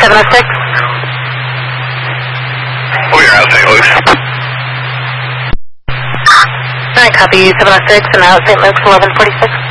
706. Oh, you're out St. Luke's. Alright, copy 706 and out St. Luke's 1146.